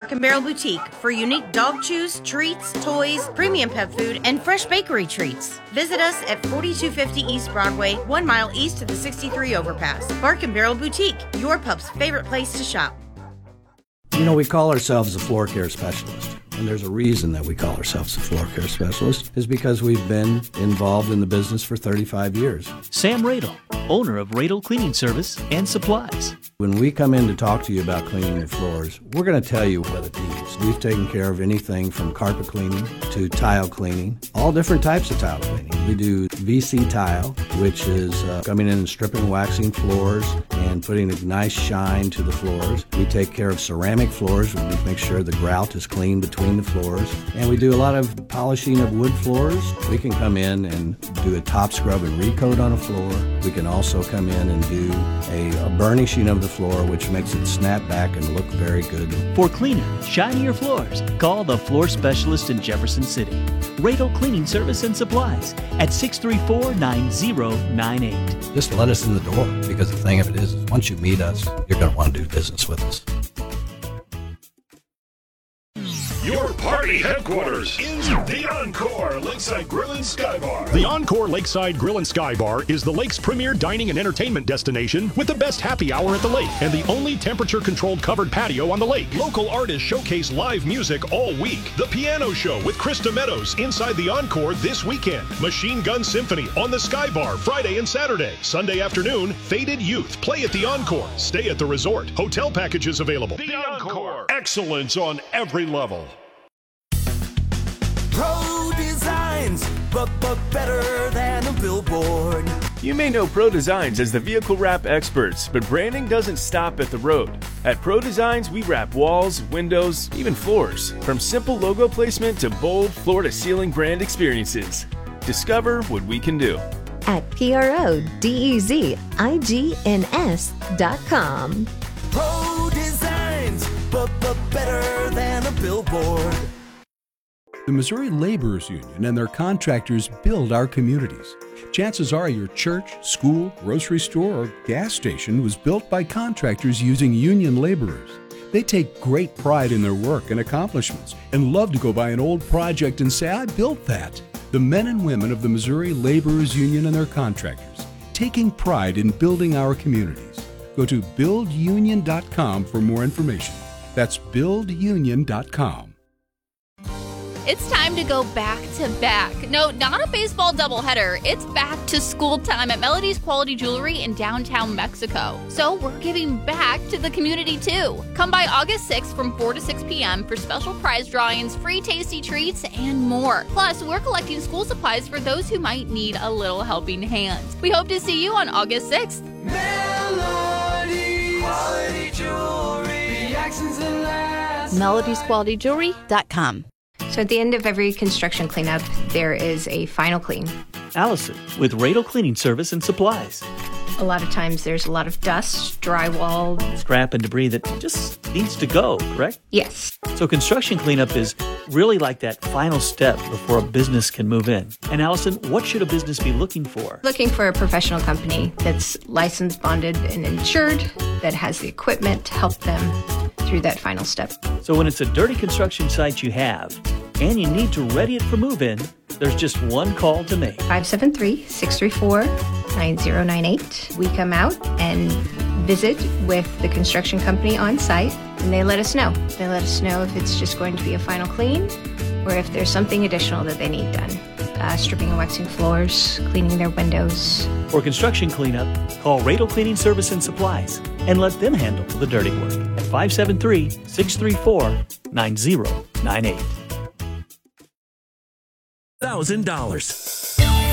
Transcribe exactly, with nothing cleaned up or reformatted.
Bark and Barrel Boutique for unique dog chews, treats, toys, premium pet food, and fresh bakery treats. Visit us at forty-two fifty East Broadway, one mile east of the sixty-three overpass. Bark and Barrel Boutique, your pup's favorite place to shop. You know, we call ourselves a floor care specialist. And there's a reason that we call ourselves a floor care specialist, is because we've been involved in the business for thirty-five years. Sam Radel, owner of Radel Cleaning Service and Supplies. When we come in to talk to you about cleaning your floors, we're going to tell you what it needs. We've taken care of anything from carpet cleaning to tile cleaning, all different types of tile cleaning. We do V C tile, which is uh, coming in and stripping and waxing floors and putting a nice shine to the floors. We take care of ceramic floors. We make sure the grout is clean between the floors. And we do a lot of polishing of wood floors. We can come in and do a top scrub and recoat on a floor. We can also come in and do a, a burnishing of the floor, which makes it snap back and look very good. For cleaner, shinier floors, call the floor specialist in Jefferson City. Radel Cleaning Service and Supplies at six three four, nine zero nine eight. Just let us in the door, because the thing of it is, once you meet us, you're going to want to do business with us. Your party headquarters is the Encore Lakeside Grill and Sky Bar. The Encore Lakeside Grill and Sky Bar is the lake's premier dining and entertainment destination with the best happy hour at the lake and the only temperature-controlled covered patio on the lake. Local artists showcase live music all week. The Piano Show with Krista Meadows inside the Encore this weekend. Machine Gun Symphony on the Sky Bar Friday and Saturday. Sunday afternoon, Faded Youth play at the Encore. Stay at the resort. Hotel packages available. The Encore. Excellence on every level. Pro Designs, but, but better than a billboard. You may know Pro Designs as the vehicle wrap experts, but branding doesn't stop at the road. At Pro Designs, we wrap walls, windows, even floors. From simple logo placement to bold floor-to-ceiling brand experiences. Discover what we can do at P R O D E Z I G N S dot com. Pro Designs, but, but better than a billboard. The Missouri Laborers Union and their contractors build our communities. Chances are your church, school, grocery store, or gas station was built by contractors using union laborers. They take great pride in their work and accomplishments and love to go by an old project and say, I built that. The men and women of the Missouri Laborers Union and their contractors, taking pride in building our communities. Go to build union dot com for more information. That's build union dot com. It's time to go back to back. No, not a baseball doubleheader. It's back to school time at Melody's Quality Jewelry in downtown Mexico. So we're giving back to the community too. Come by August sixth from four to six p.m. for special prize drawings, free tasty treats, and more. Plus, we're collecting school supplies for those who might need a little helping hand. We hope to see you on August sixth. Melody's Quality Jewelry. The accents that last. melodies quality jewelry dot com. So at the end of every construction cleanup, there is a final clean. Allison with Radel Cleaning Service and Supplies. A lot of times there's a lot of dust, drywall, scrap and debris that just needs to go, correct? Yes. So construction cleanup is really like that final step before a business can move in. And Allison, what should a business be looking for? Looking for a professional company that's licensed, bonded, and insured, that has the equipment to help them through that final step. So when it's a dirty construction site you have, and you need to ready it for move-in, there's just one call to make. five seven three, six three four, nine zero nine eight. We come out and visit with the construction company on site, and they let us know. They let us know if it's just going to be a final clean or if there's something additional that they need done. Uh, stripping and waxing floors, cleaning their windows. For construction cleanup, call Radel Cleaning Service and Supplies and let them handle the dirty work at five seven three, six three four, nine zero nine eight. one thousand dollars.